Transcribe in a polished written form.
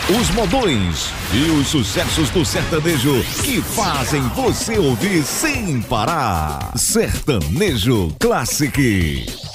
os modões e os sucessos do sertanejo que fazem você ouvir sem parar. Sertanejo Classic.